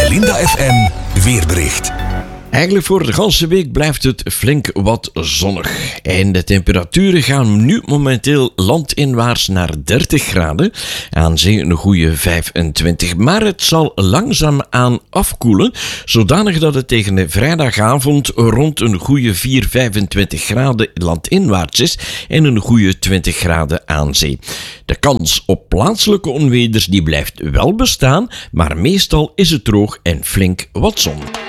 Linda FM weerbericht. Eigenlijk voor de ganse week blijft het flink wat zonnig. En de temperaturen gaan nu momenteel landinwaarts naar 30 graden. Aan zee een goede 25. Maar het zal langzaamaan afkoelen, zodanig dat het tegen de vrijdagavond rond een goede 25 graden landinwaarts is en een goede 20 graden aan zee. De kans op plaatselijke onweders die blijft wel bestaan, maar meestal is het droog en flink wat zon.